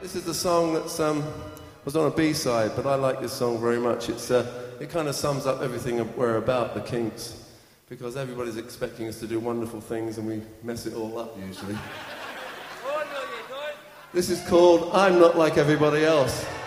This is the song that was on a B-side, but I like this song very much. It kind of sums up everything we're about, the Kinks, because everybody's expecting us to do wonderful things and we mess it all up usually. This is called I'm Not Like Everybody Else.